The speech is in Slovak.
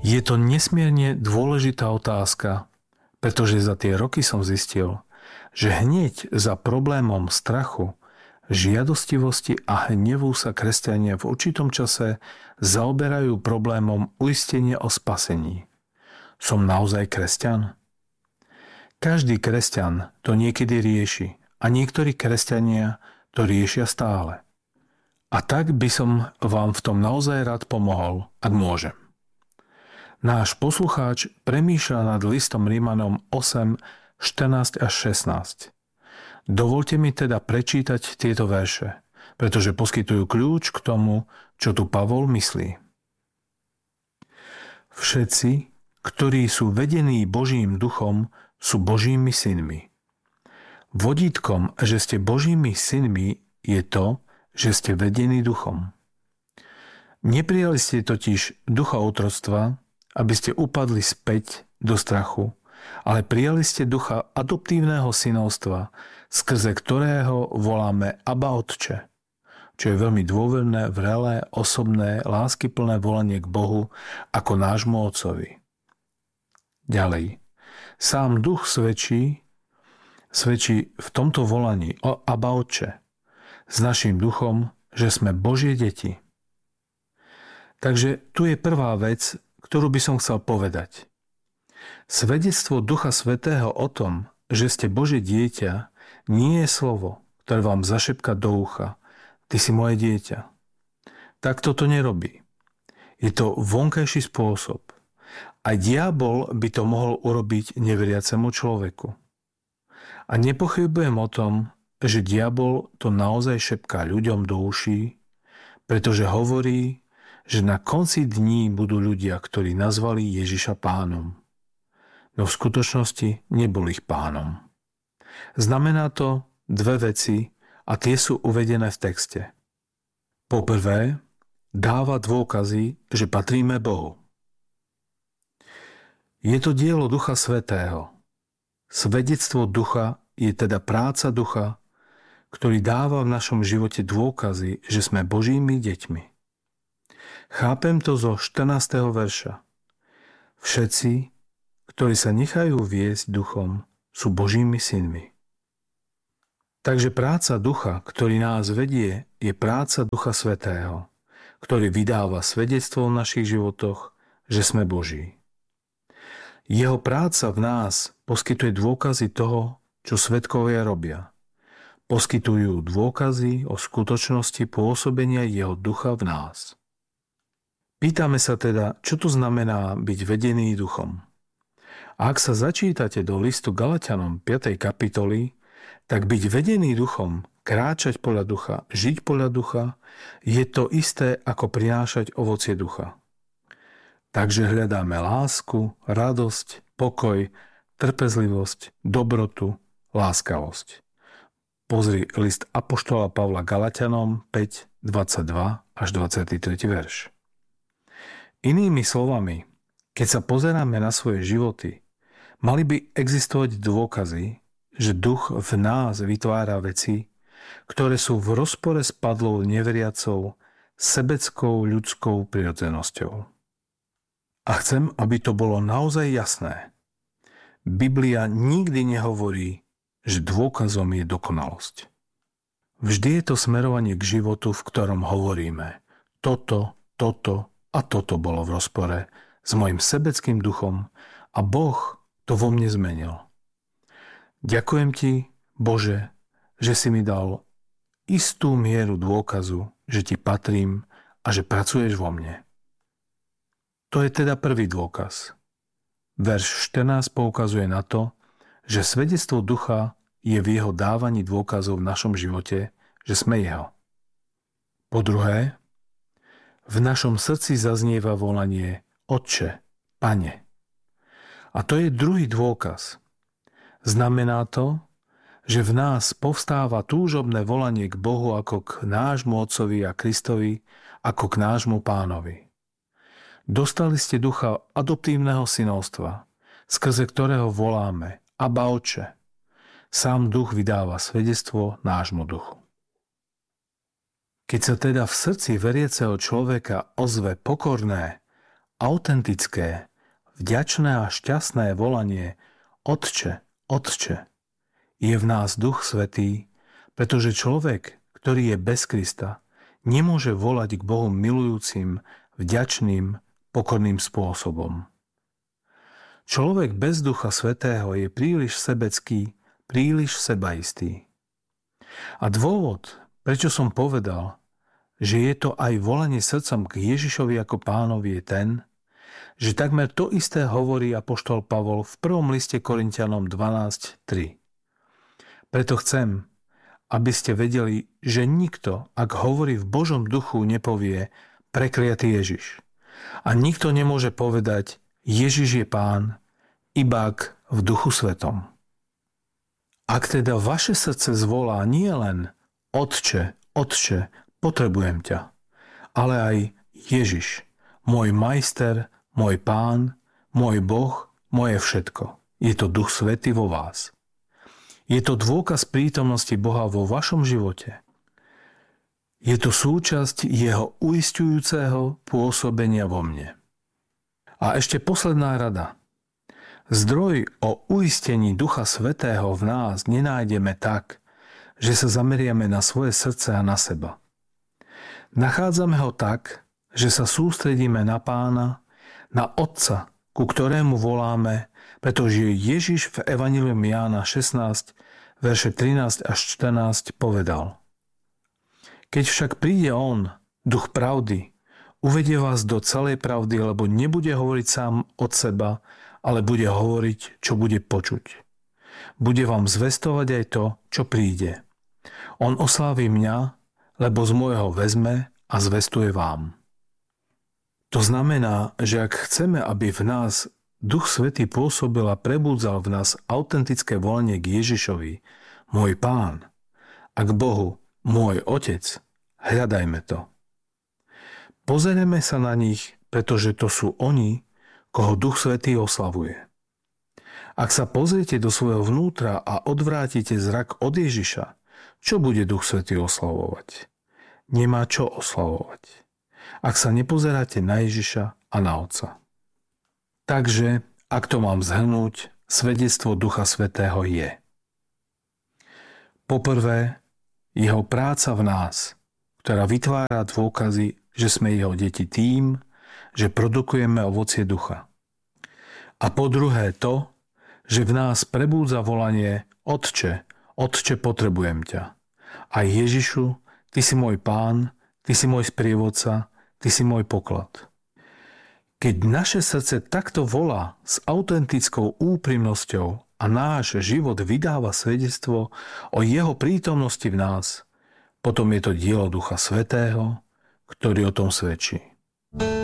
Je to nesmierne dôležitá otázka, pretože za tie roky som zistil, že hneď za problémom strachu, žiadostivosti a hnevu sa kresťania v určitom čase zaoberajú problémom uistenia o spasení. Som naozaj kresťan? Každý kresťan to niekedy rieši a niektorí kresťania to riešia stále. A tak by som vám v tom naozaj rád pomohol, ak môžem. Náš poslucháč premýšľa nad listom Rímanom 8, 14 až 16. Dovolte mi teda prečítať tieto verše, pretože poskytujú kľúč k tomu, čo tu Pavol myslí. Všetci, ktorí sú vedení Božím duchom, sú Božími synmi. Vodítkom, že ste Božími synmi, je to, že ste vedení duchom. Neprijali ste totiž ducha otroctva, aby ste upadli späť do strachu, ale prijali ste ducha adoptívneho synovstva, skrze ktorého voláme Abba Otče, čo je veľmi dôverné, vrelé, osobné, láskyplné volanie k Bohu ako nášmu Otcovi. Ďalej. Sám duch svedčí v tomto volaní o Abba Otče s naším duchom, že sme Božie deti. Takže tu je prvá vec, ktorú by som chcel povedať. Svedectvo Ducha Svätého o tom, že ste Božie dieťa, nie je slovo, ktoré vám zašepká do ucha. Ty si moje dieťa. Tak toto nerobí. Je to vonkajší spôsob. A diabol by to mohol urobiť neveriacemu človeku. A nepochybujem o tom, že diabol to naozaj šepká ľuďom do uší, pretože hovorí, že na konci dní budú ľudia, ktorí nazvali Ježiša pánom. No v skutočnosti nebol ich pánom. Znamená to dve veci a tie sú uvedené v texte. Poprvé, dáva dôkazy, že patríme Bohu. Je to dielo Ducha Svätého. Svedectvo Ducha je teda práca Ducha, ktorý dáva v našom živote dôkazy, že sme Božími deťmi. Chápem to zo 14. verša. Všetci, ktorí sa nechajú viesť duchom, sú Božími synmi. Takže práca ducha, ktorý nás vedie, je práca Ducha Svätého, ktorý vydáva svedectvo v našich životoch, že sme Boží. Jeho práca v nás poskytuje dôkazy toho, čo svedkovia robia. Poskytujú dôkazy o skutočnosti pôsobenia jeho ducha v nás. Pýtame sa teda, čo to znamená byť vedený duchom. A ak sa začítate do listu Galatianom 5. kapitoly, tak byť vedený duchom, kráčať podľa ducha, žiť podľa ducha, je to isté ako prinášať ovocie ducha. Takže hľadáme lásku, radosť, pokoj, trpezlivosť, dobrotu, láskavosť. Pozri list apoštola Pavla Galatianom 5, 22 až 23. verš. Inými slovami, keď sa pozeráme na svoje životy, mali by existovať dôkazy, že duch v nás vytvára veci, ktoré sú v rozpore s padlou neveriacou, sebeckou ľudskou prirodzenosťou. A chcem, aby to bolo naozaj jasné. Biblia nikdy nehovorí, že dôkazom je dokonalosť. Vždy je to smerovanie k životu, v ktorom hovoríme toto a toto bolo v rozpore s mojim sebeckým duchom a Boh to vo mne zmenil. Ďakujem ti, Bože, že si mi dal istú mieru dôkazu, že ti patrím a že pracuješ vo mne. To je teda prvý dôkaz. Verš 14 poukazuje na to, že svedectvo ducha je v jeho dávaní dôkazov v našom živote, že sme jeho. Po druhé, v našom srdci zaznieva volanie Otče, Pane. A to je druhý dôkaz. Znamená to, že v nás povstáva túžobné volanie k Bohu ako k nášmu Otcovi a Kristovi, ako k nášmu Pánovi. Dostali ste ducha adoptívneho synovstva, skrze ktorého voláme Abba Otče. Sám duch vydáva svedectvo nášmu duchu. Keď sa teda v srdci veriaceho človeka ozve pokorné autentické, vďačné a šťastné volanie Otče, Otče, je v nás Duch Svätý, pretože človek, ktorý je bez Krista, nemôže volať k Bohu milujúcim, vďačným, pokorným spôsobom. Človek bez Ducha Svätého je príliš sebecký, príliš sebaistý. A dôvod, prečo som povedal, že je to aj volanie srdcom k Ježišovi ako Pánovi, je ten, že takmer to isté hovorí apoštol Pavol v prvom liste Korinťanom 12.3. Preto chcem, aby ste vedeli, že nikto, ak hovorí v Božom duchu, nepovie prekliatý Ježiš. A nikto nemôže povedať Ježiš je Pán, iba ak v Duchu Svetom. Ak teda vaše srdce zvolá nie len Otče, Otče, potrebujem ťa, ale aj Ježiš, môj majster, môj Pán, môj Boh, moje všetko. Je to Duch Svätý vo vás. Je to dôkaz prítomnosti Boha vo vašom živote. Je to súčasť jeho uisťujúceho pôsobenia vo mne. A ešte posledná rada. Zdroj o uistení Ducha Svätého v nás nenájdeme tak, že sa zameriame na svoje srdce a na seba. Nachádzame ho tak, že sa sústredíme na Pána, na Otca, ku ktorému voláme, pretože Ježiš v Evanjeliu Jána 16, verše 13 až 14 povedal: Keď však príde On, Duch pravdy, uvedie vás do celej pravdy, lebo nebude hovoriť sám od seba, ale bude hovoriť, čo bude počuť. Bude vám zvestovať aj to, čo príde. On osláví mňa, lebo z môjho vezme a zvestuje vám. To znamená, že ak chceme, aby v nás Duch Svätý pôsobil a prebudzal v nás autentické volanie k Ježišovi, môj Pán, a k Bohu, môj Otec, hľadajme to. Pozereme sa na nich, pretože to sú oni, koho Duch Svätý oslavuje. Ak sa pozriete do svojho vnútra a odvrátite zrak od Ježiša, čo bude Duch Svätý oslavovať? Nemá čo oslavovať, ak sa nepozeráte na Ježiša a na Otca. Takže, ak to mám zhrnúť, svedectvo Ducha Svätého je: poprvé, jeho práca v nás, ktorá vytvára dôkazy, že sme jeho deti tým, že produkujeme ovocie ducha. A po druhé to, že v nás prebúdza volanie Otče, Otče, potrebujem ťa. A Ježišu, ty si môj Pán, ty si môj sprievodca, ty si môj poklad. Keď naše srdce takto volá s autentickou úprimnosťou a náš život vydáva svedectvo o jeho prítomnosti v nás, potom je to dielo Ducha Svätého, ktorý o tom svedčí.